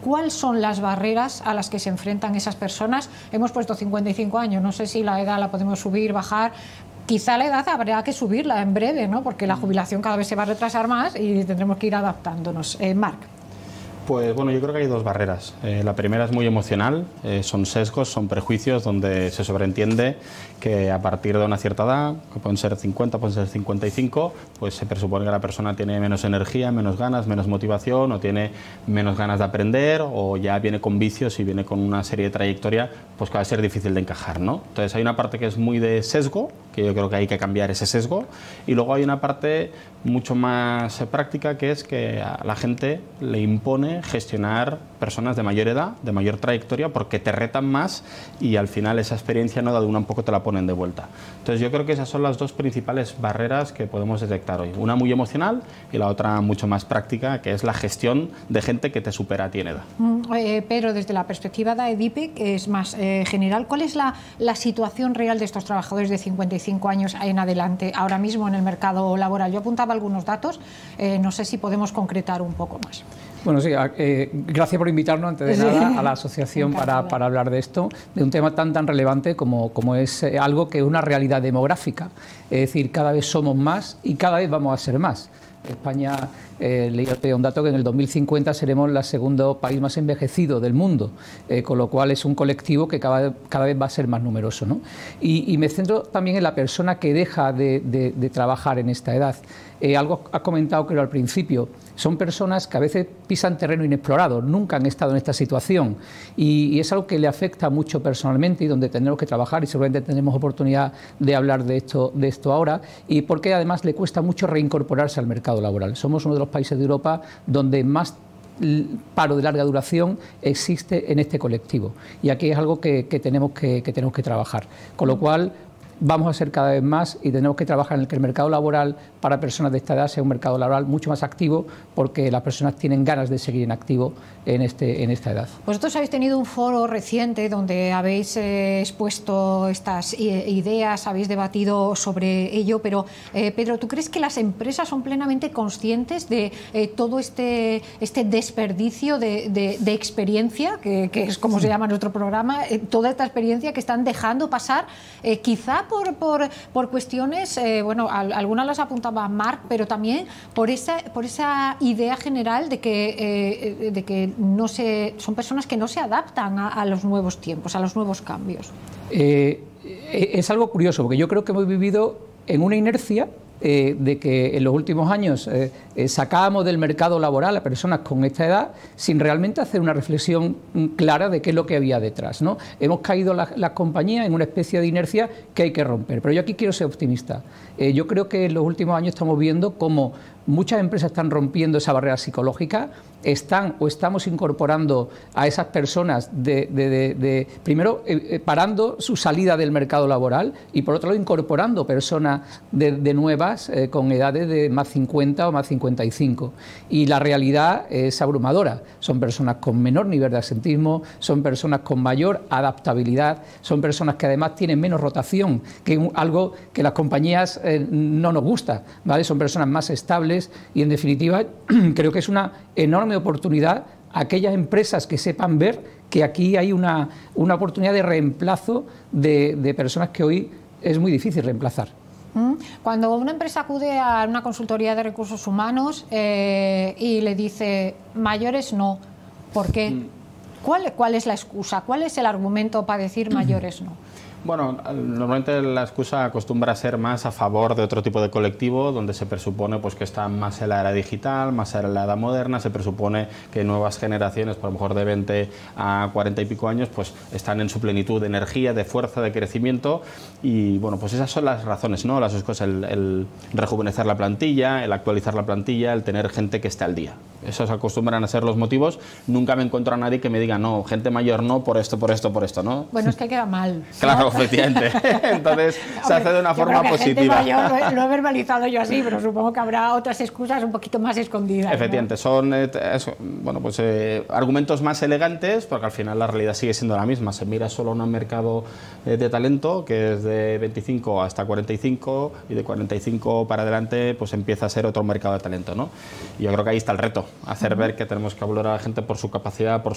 ¿cuáles son las barreras a las que se enfrentan esas personas? Hemos puesto 55 años, no sé si la edad la podemos subir, bajar. Quizá la edad habrá que subirla en breve, ¿no? Porque la jubilación cada vez se va a retrasar más y tendremos que ir adaptándonos. Marc. Pues bueno, yo creo que hay dos barreras. La primera es muy emocional, son sesgos, son prejuicios donde se sobreentiende que a partir de una cierta edad, que pueden ser 50, pueden ser 55, pues se presupone que la persona tiene menos energía, menos ganas, menos motivación, o tiene menos ganas de aprender, o ya viene con vicios y viene con una serie de trayectoria pues que va a ser difícil de encajar, ¿no? Entonces hay una parte que es muy de sesgo, que yo creo que hay que cambiar ese sesgo, y luego hay una parte mucho más práctica, que es que a la gente le impone gestionar personas de mayor edad, de mayor trayectoria, porque te retan más y al final esa experiencia no da de una un poco te la ponen de vuelta. Entonces yo creo que esas son las dos principales barreras que podemos detectar hoy. Una muy emocional y la otra mucho más práctica, que es la gestión de gente que te supera a ti en edad. Pero desde la perspectiva de EDIPE, que es más general, ¿cuál es la situación real de estos trabajadores de 55 años en adelante ahora mismo en el mercado laboral? Yo apuntaba algunos datos, no sé si podemos concretar un poco más. Bueno, sí, gracias por invitarnos antes de nada a la asociación para hablar de esto, de un tema tan relevante como es algo que es una realidad demográfica. Es decir, cada vez somos más y cada vez vamos a ser más. España, leí un dato que en el 2050 seremos el segundo país más envejecido del mundo, con lo cual es un colectivo que cada vez va a ser más numeroso, ¿no? Y me centro también en la persona que deja de trabajar en esta edad. Algo has comentado, creo, al principio, son personas que a veces pisan terreno inexplorado, nunca han estado en esta situación y es algo que le afecta mucho personalmente y donde tenemos que trabajar, y seguramente tendremos oportunidad de hablar de esto ahora, y porque además le cuesta mucho reincorporarse al mercado laboral. Somos uno de los países de Europa donde más paro de larga duración existe en este colectivo, y aquí es algo que tenemos que trabajar, con lo cual vamos a ser cada vez más y tenemos que trabajar en que el mercado laboral para personas de esta edad sea un mercado laboral mucho más activo, porque las personas tienen ganas de seguir en activo en esta edad. Vosotros habéis tenido un foro reciente donde habéis expuesto estas ideas, habéis debatido sobre ello, pero Pedro, ¿tú crees que las empresas son plenamente conscientes de todo este desperdicio de experiencia, que es como se llama nuestro programa, toda esta experiencia que están dejando pasar, quizá por cuestiones, bueno, algunas las apuntaba Marc, pero también por esa idea general de que son personas que no se adaptan a los nuevos tiempos, a los nuevos cambios? Es algo curioso, porque yo creo que hemos vivido en una inercia de que en los últimos años sacábamos del mercado laboral a personas con esta edad sin realmente hacer una reflexión clara de qué es lo que había detrás, ¿no? Hemos caído las compañías en una especie de inercia que hay que romper, pero yo aquí quiero ser optimista. Yo creo que en los últimos años estamos viendo cómo muchas empresas están rompiendo esa barrera psicológica, estamos incorporando a esas personas primero parando su salida del mercado laboral y por otro lado incorporando personas de nuevas con edades de más 50 o más 55, y la realidad es abrumadora. Son personas con menor nivel de absentismo, son personas con mayor adaptabilidad, son personas que además tienen menos rotación, que es algo que las compañías no nos gusta, ¿vale? Son personas más estables y, en definitiva, creo que es una enorme oportunidad a aquellas empresas que sepan ver que aquí hay una oportunidad de reemplazo de personas que hoy es muy difícil reemplazar. Cuando una empresa acude a una consultoría de recursos humanos y le dice mayores no, ¿por qué? ¿Cuál es la excusa? ¿Cuál es el argumento para decir mayores no? Bueno, normalmente la excusa acostumbra a ser más a favor de otro tipo de colectivo, donde se presupone pues que están más en la era digital, más en la era moderna, se presupone que nuevas generaciones, por lo mejor de 20 a 40 y pico años, pues están en su plenitud de energía, de fuerza, de crecimiento, y bueno, pues esas son las razones, ¿no? Las cosas, el rejuvenecer la plantilla, el actualizar la plantilla, el tener gente que esté al día. Esos acostumbran a ser los motivos. Nunca me encuentro a nadie que me diga, no, gente mayor no, por esto, ¿no? Bueno, es que queda mal. Claro, efectivamente. Entonces, se hace de una forma positiva. Mayor, lo he verbalizado yo así, pero supongo que habrá otras excusas un poquito más escondidas, efectivamente, ¿no? Son bueno, pues, argumentos más elegantes, porque al final la realidad sigue siendo la misma. Se mira solo en un mercado de talento, que es de 25 hasta 45, y de 45 para adelante pues empieza a ser otro mercado de talento, ¿no? Y yo creo que ahí está el reto, hacer ver que tenemos que valorar a la gente por su capacidad, por